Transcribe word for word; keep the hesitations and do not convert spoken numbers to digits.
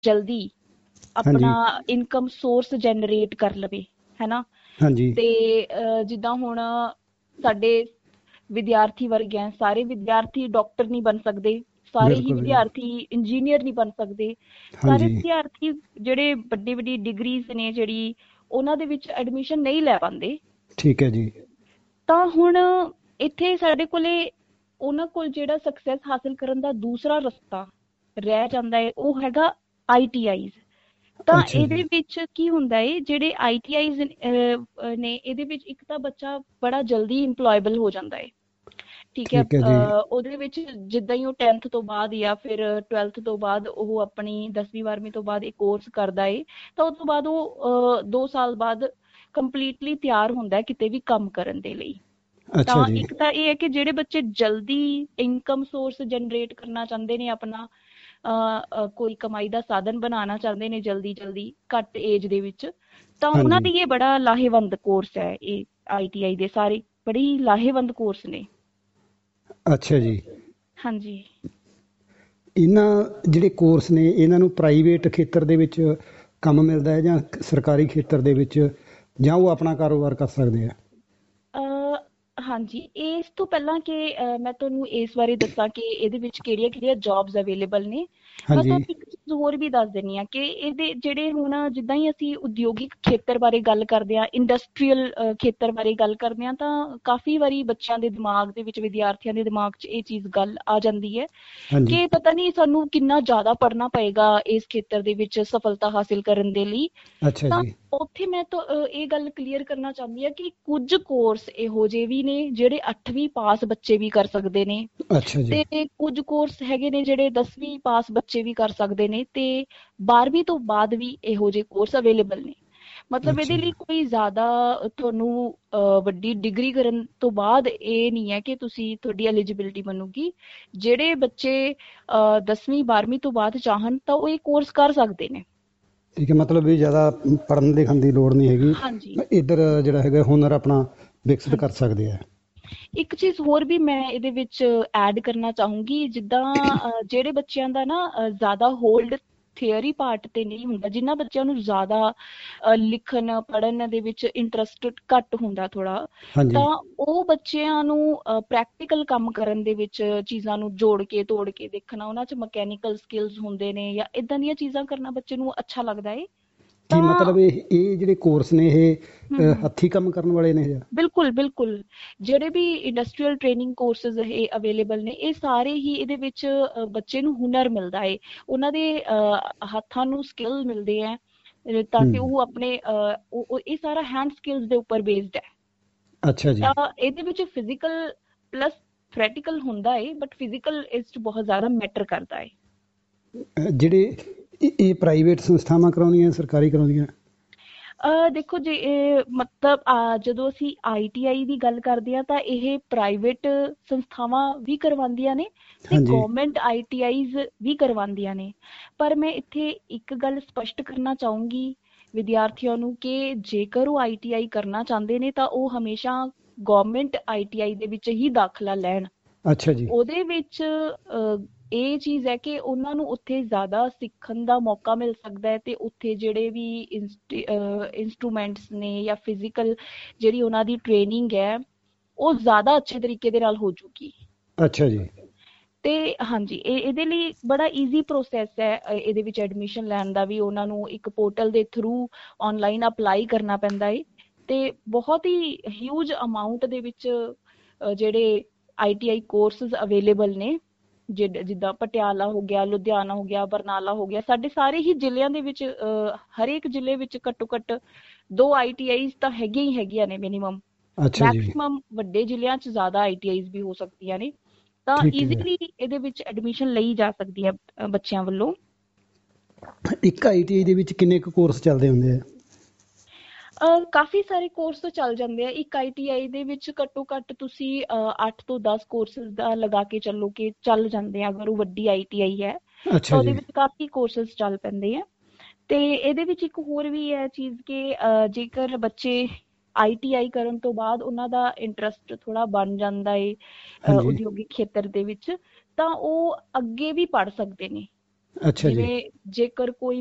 ਜਲਦੀ ਆਪਣਾ ਹਾਂਜੀ ਇਨਕਮ ਸੋਰਸ ਜਨਰੇਟ ਕਰ ਲਵੇ, ਹੈ ਨਾ। ਹਾਂਜੀ। ਤੇ ਅਹ, ਜਿੱਦਾਂ ਹੁਣ ਸਾਡੇ ਵਿਦਿਆਰਥੀ ਵਰਗੇ ਆ, ਸਾਰੇ ਵਿਦਿਆਰਥੀ ਡਾਕਟਰ ਨਹੀਂ ਬਣ ਸਕਦੇ, ਸਾਰੇ ਹੀ ਬਿਲਕੁਲ ਜੀ। ਵਿਦਿਆਰਥੀ ਇੰਜੀਨੀਅਰ ਨਹੀਂ ਬਣ ਸਕਦੇ। ਸਾਰੇ ਹਾਂਜੀ ਵਿਦਿਆਰਥੀ ਜਿਹੜੇ ਵੱਡੀ ਵੱਡੀ ਡਿਗਰੀਜ਼ ਨੇ ਜਿਹੜੀ ਉਹਨਾਂ ਦੇ ਵਿੱਚ ਐਡਮਿਸ਼ਨ ਨਹੀਂ ਲੈ ਪਾਉਂਦੇ। ਠੀਕ ਹੈ ਜੀ। ਤਾਂ ਹੁਣ ਇੱਥੇ ਸਾਡੇ ਕੋਲੇ ਉਹਨਾਂ ਕੋਲ ਜਿਹੜਾ ਸਕਸੈਸ ਹਾਸਿਲ ਕਰਨ ਦਾ ਦੂਸਰਾ ਰਸਤਾ ਰਹਿ ਜਾਂਦਾ ਹੈ, ਉਹ ਹੈਗਾ ਆਈ ਟੀ ਆਈਜ਼। ਤਾਂ ਅੱਛਾ ਇਹਦੇ ਜੀ। ਵਿੱਚ ਕੀ ਹੁੰਦਾ ਹੈ, ਜਿਹੜੇ ਆਈ ਟੀ ਆਈਜ਼ ਨੇ ਇਹਦੇ ਵਿੱਚ ਇੱਕ ਤਾਂ ਬੱਚਾ ਬੜਾ ਜਲਦੀ ਇੰਪਲੋਏਬਲ ਹੋ ਜਾਂਦਾ ਹੈ। ਠੀਕ ਹੈ। ਠੀਕ ਹੈ ਜੀ। ਅਹ ਉਹਦੇ ਵਿੱਚ ਜਿੱਦਾਂ ਹੀ ਉਹ ਟੈਨਥ ਤੋਂ ਬਾਅਦ ਜਾਂ ਫਿਰ ਟਵੈਲਥ ਤੋਂ ਬਾਅਦ ਉਹ ਆਪਣੀ ਦਸਵੀਂ ਬਾਰਵੀਂ ਤੋਂ ਬਾਅਦ ਇਹ ਕੋਰਸ ਕਰਦਾ ਏ, ਤਾਂ ਉਸ ਤੋਂ ਬਾਅਦ ਉਹ ਅਹ, ਦੋ ਸਾਲ ਬਾਅਦ ਕੰਪਲੀਟਲੀ ਤਿਆਰ ਹੁੰਦਾ ਹੈ ਕਿਤੇ ਵੀ ਕੰਮ ਕਰਨ ਦੇ ਲਈ। ਅੱਛਾ ਤਾਂ ਜੀ। ਇੱਕ ਤਾਂ ਇਹ ਹੈ ਕਿ ਜਿਹੜੇ ਬੱਚੇ ਜਲਦੀ ਇਨਕਮ ਸੋਰਸ ਜਨਰੇਟ ਕਰਨਾ ਚਾਹੁੰਦੇ ਨੇ, ਆਪਣਾ ਅਹ, ਅਹ, ਕੋਈ ਕਮਾਈ ਦਾ ਸਾਧਨ ਬਣਾਉਣਾ ਚਾਹੁੰਦੇ ਨੇ ਜਲਦੀ ਜਲਦੀ ਘੱਟ ਏਜ ਦੇ ਵਿੱਚ, ਤਾਂ ਉਹਨਾਂ ਹਾਂਜੀ। ਲਈ ਇਹ ਬੜਾ ਲਾਹੇਵੰਦ ਕੋਰਸ ਹੈ। ਇਹ ਆਈ ਟੀ ਆਈ ਦੇ ਸਾਰੇ ਬੜੇ ਹੀ ਲਾਹੇਵੰਦ ਕੋਰਸ ਨੇ। ਅੱਛਾ ਜੀ। ਹਾਂਜੀ। ਇਹਨਾਂ ਜਿਹੜੇ ਕੋਰਸ ਨੇ ਇਹਨਾਂ ਨੂੰ ਪ੍ਰਾਈਵੇਟ ਖੇਤਰ ਦੇ ਵਿੱਚ ਕੰਮ ਮਿਲਦਾ ਹੈ ਜਾਂ ਸਰਕਾਰੀ ਖੇਤਰ ਦੇ ਵਿੱਚ, ਜਾਂ ਉਹ ਆਪਣਾ ਕਾਰੋਬਾਰ ਕਰ ਸਕਦੇ ਆ? ਅਹ, ਹਾਂਜੀ, ਇਸ ਤੋਂ ਪਹਿਲਾਂ ਕਿ ਅਹ, ਮੈਂ ਤੁਹਾਨੂੰ ਇਸ ਬਾਰੇ ਦੱਸਾਂ ਕਿ ਇਹਦੇ ਵਿੱਚ ਕਿਹੜੀਆਂ ਕਿਹੜੀਆਂ ਜੌਬਸ ਅਵੇਲੇਬਲ ਨੇ, ਮੈਂ ਹਾਂਜੀ ਤੁਹਾਨੂੰ ਇੱਕ ਚੀਜ਼ ਹੋਰ ਵੀ ਦੱਸ ਦਿੰਦੀ ਹਾਂ ਕਿ ਇਹਦੇ ਜਿਹੜੇ ਹੁਣ ਜਿੱਦਾਂ ਹੀ ਅਸੀਂ ਉਦਯੋਗਿਕ ਖੇਤਰ ਬਾਰੇ ਗੱਲ ਕਰਦੇ ਹਾਂ, ਇੰਡਸਟਰੀਅਲ ਖੇਤਰ ਬਾਰੇ ਗੱਲ ਕਰਦੇ ਹਾਂ, ਤਾਂ ਕਾਫੀ ਵਾਰੀ ਬੱਚਿਆਂ ਦੇ ਦਿਮਾਗ ਦੇ ਵਿੱਚ, ਵਿਦਿਆਰਥੀਆਂ ਦੇ ਦਿਮਾਗ 'ਚ ਇਹ ਚੀਜ਼ ਗੱਲ ਆ ਜਾਂਦੀ ਹੈ ਹਾਂਜੀ। ਕਿ ਪਤਾ ਨਹੀਂ ਸਾਨੂੰ ਕਿੰਨਾ ਜ਼ਿਆਦਾ ਪੜ੍ਹਨਾ ਪਏਗਾ ਇਸ ਖੇਤਰ ਦੇ ਵਿੱਚ ਸਫਲਤਾ ਹਾਸਿਲ ਕਰਨ ਦੇ ਲਈ। ਅੱਛਾ ਤਾਂ ਜੀ। ਉੱਥੇ ਮੈਂ ਤਾਂ ਅਹ, ਇਹ ਗੱਲ ਕਲੀਅਰ ਕਰਨਾ ਚਾਹੁੰਦੀ ਹਾਂ ਕਿ ਕੁਝ ਕੋਰਸ ਇਹੋ ਜਿਹੇ ਵੀ ਨੇ ਜਿਹੜੇ ਅੱਠਵੀਂ ਪਾਸ ਬੱਚੇ ਵੀ ਕਰ ਸਕਦੇ ਨੇ, ਅੱਛਾ ਜੀ। ਤੇ ਕੁਝ ਕੋਰਸ ਹੈਗੇ ਨੇ ਜਿਹੜੇ ਦਸਵੀਂ ਪਾਸ ਬੱਚੇ ਵੀ ਕਰ ਸਕਦੇ ਨੇ, ਤੇ ਬਾਰਵੀਂ ਤੋਂ ਬਾਅਦ ਵੀ ਇਹੋ ਜਿਹੇ ਕੋਰਸ ਅਵੇਲੇਬਲ ਨੇ। ਮਤਲਬ ਅੱਛਾ ਇਹਦੇ ਜੀ। ਲਈ ਕੋਈ ਜ਼ਿਆਦਾ ਤੁਹਾਨੂੰ ਅਹ, ਵੱਡੀ ਡਿਗਰੀ ਕਰਨ ਤੋਂ ਬਾਅਦ ਇਹ ਨਹੀਂ ਹੈ ਕਿ ਤੁਸੀਂ ਤੁਹਾਡੀ ਐਲੀਜੀਬਿਲਿਟੀ ਬਣੂਗੀ। ਜਿਹੜੇ ਬੱਚੇ ਅਹ, ਦਸਵੀਂ ਬਾਰਵੀਂ ਤੋਂ ਬਾਅਦ ਚਾਹਣ ਤਾਂ ਉਹ ਇਹ ਕੋਰਸ ਕਰ ਸਕਦੇ ਨੇ। ਠੀਕ ਹੈ, ਮਤਲਬ ਵੀ ਜ਼ਿਆਦਾ ਪੜ੍ਹਨ ਲਿਖਣ ਦੀ ਲੋੜ ਨਹੀਂ ਹੈਗੀ, ਹਾਂਜੀ ਇੱਧਰ ਜਿਹੜਾ ਹੈਗਾ ਹੁਨਰ ਆਪਣਾ ਵਿਕਸਿਤ ਕਰ ਹਾਂਜੀ। ਸਕਦੇ ਆ। ਇੱਕ ਚੀਜ਼ ਹੋਰ ਵੀ ਮੈਂ ਇਹਦੇ ਵਿੱਚ ਐਡ ਕਰਨਾ ਚਾਹੂੰਗੀ, ਜਿੱਦਾਂ ਅਹ, ਜਿਹੜੇ ਬੱਚਿਆਂ ਦਾ ਨਾ ਅਹ, ਜ਼ਿਆਦਾ ਹੋਲਡ ਥਿਅਰੀ ਪਾਰਟ ਤੇ ਨਹੀਂ ਹੁੰਦਾ, ਜਿਨ੍ਹਾਂ ਬੱਚਿਆਂ ਨੂੰ ਜ਼ਿਆਦਾ ਅਹ, ਲਿਖਣ ਪੜ੍ਹਨ ਦੇ ਵਿੱਚ ਇੰਟਰਸਟ ਘੱਟ ਹੁੰਦਾ ਥੋੜਾ, ਹਾਂਜੀ। ਤਾਂ ਉਹ ਬੱਚਿਆਂ ਨੂੰ ਪ੍ਰੈਕਟੀਕਲ ਕੰਮ ਕਰਨ ਦੇ ਵਿੱਚ, ਚੀਜ਼ਾਂ ਨੂੰ ਜੋੜ ਕੇ ਤੋੜ ਕੇ ਦੇਖਣਾ, ਉਹਨਾਂ 'ਚ ਮਕੈਨੀਕਲ ਸਕਿੱਲਸ ਹੁੰਦੇ ਨੇ ਜਾਂ ਇਦਾਂ ਦੀਆਂ ਚੀਜ਼ਾਂ ਕਰਨਾ ਬੱਚੇ ਨੂੰ ਅੱਛਾ ਲੱਗਦਾ ਏ। ਕੀ ਤਾਂ ਮਤਲਬ ਇਹ ਇਹ ਜਿਹੜੇ ਕੋਰਸ ਨੇ ਇਹ ਹਮ ਅ, ਹਮ ਹੱਥੀਂ ਕੰਮ ਕਰਨ ਵਾਲੇ ਨੇ ਜਾਂ? ਬਿਲਕੁਲ ਬਿਲਕੁਲ। ਜਿਹੜੇ ਵੀ ਇੰਡਸਟਰੀਅਲ ਟ੍ਰੇਨਿੰਗ ਕੋਰਸਿਸ ਇਹ ਅਵੇਲੇਬਲ ਨੇ, ਇਹ ਸਾਰੇ ਹੀ ਇਹਦੇ ਵਿੱਚ ਅਹ, ਬੱਚੇ ਨੂੰ ਹੁਨਰ ਮਿਲਦਾ ਹੈ, ਉਹਨਾਂ ਦੇ ਅਹ, ਹੱਥਾਂ ਨੂੰ ਸਕਿੱਲ ਮਿਲਦੇ ਹੈ, ਅਹ, ਤਾਂ ਹੂੰ। ਕਿ ਉਹ ਆਪਣੇ ਅਹ, ਉਹ- ਉਹ- ਇਹ ਸਾਰਾ ਹੈਂਡ ਸਕਿੱਲਸ ਦੇ ਉੱਪਰ ਬੇਸਡ ਹੈ। ਅੱਛਾ ਜੀ। ਤਾਂ ਇਹਦੇ ਵਿੱਚ ਫਿਜ਼ੀਕਲ ਪਲੱਸ ਥਿਓਰੈਟੀਕਲ ਹੁੰਦਾ ਹੈ, ਬਟ ਫਿਜ਼ੀਕਲ ਇਸ 'ਚ ਬਹੁਤ ਜ਼ਿਆਦਾ ਮੈਟਰ ਕਰਦਾ ਹੈ। ਅ, ਜਿਹੜੇ ਇਹ ਇਹ ਪ੍ਰਾਈਵੇਟ ਸੰਸਥਾਵਾਂ ਕਰਾਉਂਦੀਆਂ ਸਰਕਾਰੀ ਕਰਾਉਂਦੀਆਂ? ਅਹ ਦੇਖੋ ਜੀ, ਇਹ ਮਤਲਬ ਅਹ ਜਦੋਂ ਅਸੀਂ ਆਈ ਟੀ ਆਈ ਦੀ ਗੱਲ ਕਰਦੇ ਹਾਂ ਤਾਂ ਇਹ ਪ੍ਰਾਈਵੇਟ ਸੰਸਥਾਵਾਂ ਵੀ ਕਰਵਾਉਂਦੀਆਂ ਨੇ ਤੇ ਹਾਂਜੀ। ਗਵਰਨਮੈਂਟ ਆਈ ਟੀ ਆਈਜ਼ ਵੀ ਕਰਵਾਉਂਦੀਆਂ ਨੇ। ਪਰ ਮੈਂ ਇੱਥੇ ਇੱਕ ਗੱਲ ਸਪਸ਼ਟ ਕਰਨਾ ਚਾਹੂੰਗੀ ਵਿਦਿਆਰਥੀਆਂ ਨੂੰ ਕਿ ਜੇਕਰ ਉਹ ਆਈ ਟੀ ਆਈ ਕਰਨਾ ਚਾਹੁੰਦੇ ਨੇ ਤਾਂ ਉਹ ਹਮੇਸ਼ਾ ਗਵਰਨਮੈਂਟ ਆਈ ਟੀ ਆਈ ਦੇ ਵਿੱਚ ਹੀ ਦਾਖਲਾ ਲੈਣ। ਅੱਛਾ ਜੀ। ਉਹਦੇ ਵਿੱਚ ਅਹ, ਇਹ ਚੀਜ਼ ਹੈ ਕਿ ਉਹਨਾਂ ਨੂੰ ਉੱਥੇ ਜ਼ਿਆਦਾ ਸਿੱਖਣ ਦਾ ਮੌਕਾ ਮਿਲ ਸਕਦਾ ਹੈ, ਤੇ ਉੱਥੇ ਜਿਹੜੇ ਵੀ ਇੰਸਟਰੂਮੈਂਟਸ ਨੇ ਜਾਂ ਫਿਜ਼ੀਕਲ ਜਿਹੜੀ ਉਹਨਾਂ ਦੀ ਟ੍ਰੇਨਿੰਗ ਹੈ ਉਹ ਜ਼ਿਆਦਾ ਅੱਛੇ ਤਰੀਕੇ ਦੇ ਨਾਲ ਹੋ ਜੂਗੀ। ਅੱਛਾ ਜੀ। ਤੇ ਹਾਂਜੀ, ਇਹ ਇਹਦੇ ਲਈ ਬੜਾ ਈਜ਼ੀ ਪ੍ਰੋਸੈਸ ਹੈ ਅ, ਇਹਦੇ ਵਿੱਚ ਐਡਮਿਸ਼ਨ ਲੈਣ ਦਾ ਵੀ। ਉਹਨਾਂ ਨੂੰ ਇੱਕ ਪੋਰਟਲ ਦੇ ਥਰੂ ਆਨਲਾਈਨ ਅਪਲਾਈ ਕਰਨਾ ਪੈਂਦਾ ਹੈ, ਤੇ ਬਹੁਤ ਹੀ ਹਿਊਜ ਅਮਾਊਂਟ ਦੇ ਵਿੱਚ ਅ, ਜਿਹੜੇ I T I courses available ਨੇ, ਜਿੱਦ ਜਿੱਦਾਂ ਪਟਿਆਲਾ ਹੋ ਗਿਆ, ਲੁਧਿਆਣਾ ਹੋ ਗਿਆ, ਬਰਨਾਲਾ ਹੋ ਗਿਆ, ਸਾਡੇ ਸਾਰੇ ਹੀ ਜ਼ਿਲ੍ਹਿਆਂ ਦੇ ਵਿੱਚ ਅਹ, ਹਰੇਕ ਜ਼ਿਲ੍ਹੇ ਵਿੱਚ ਘੱਟੋ ਘੱਟ ਦੋ ਆਈ ਟੀ ਆਈਜ਼ ਤਾਂ ਹੈਗੀਆਂ ਹੀ ਹੈਗੀਆਂ ਨੇ ਮਿਨੀਮਮ। ਅੱਛਾ ਜੀ। ਮੈਕਸਿਮਮ ਵੱਡੇ ਜ਼ਿਲ੍ਹਿਆਂ 'ਚ ਜ਼ਿਆਦਾ ਆਈ ਟੀ ਆਈਜ਼ ਵੀ ਹੋ ਸਕਦੀਆਂ ਨੇ, ਤਾਂ ਠੀਕ ਹੈ। ਈਜ਼ੀਲੀ ਇਹਦੇ ਵਿੱਚ ਐਡਮਿਸ਼ਨ ਲਈ ਜਾ ਸਕਦੀ ਹੈ ਅ, ਬੱਚਿਆਂ ਵੱਲੋਂ। ਇੱਕ ਆਈ ਟੀ ਆਈ ਦੇ ਵਿੱਚ ਕਿੰਨੇ ਕੁ ਕੋਰਸ ਚੱਲਦੇ ਹੁੰਦੇ ਆ? ਅਹ ਕਾਫੀ ਸਾਰੇ ਕੋਰਸ ਚੱਲ ਜਾਂਦੇ ਆ ਇੱਕ ਆਈ ਟੀ ਆਈ ਦੇ ਵਿੱਚ। ਘੱਟੋ ਘੱਟ ਤੁਸੀਂ ਅਹ, ਅੱਠ ਤੋਂ ਦਸ ਕੋਰਸਿਸ ਦਾ ਲਗਾ ਕੇ ਚੱਲੋ ਕਿ ਚੱਲ ਜਾਂਦੇ ਆ। ਅਗਰ ਉਹ ਵੱਡੀ ਆਈ ਟੀ ਆਈ ਹੈ ਤਾਂ ਅੱਛਾ ਉਹਦੇ ਜੀ। ਵਿੱਚ ਕਾਫੀ ਕੋਰਸਿਸ ਚੱਲ ਪੈਂਦੇ ਆ। ਤੇ ਇਹਦੇ ਵਿੱਚ ਇੱਕ ਹੋਰ ਵੀ ਹੈ ਚੀਜ਼ ਕਿ ਅਹ, ਜੇਕਰ ਬੱਚੇ ਆਈ ਟੀ ਆਈ ਕਰਨ ਤੋਂ ਬਾਅਦ ਉਹਨਾਂ ਦਾ ਇੰਟਰਸਟ ਥੋੜਾ ਬਣ ਜਾਂਦਾ ਹੈ ਅਹ, ਹਾਂਜੀ। ਉਦਯੋਗਿਕ ਖੇਤਰ ਦੇ ਵਿੱਚ, ਤਾਂ ਉਹ ਅੱਗੇ ਵੀ ਪੜ੍ਹ ਸਕਦੇ ਨੇ। ਅੱਛਾ ਜੀ। ਜਿਵੇਂ ਜੇਕਰ ਕੋਈ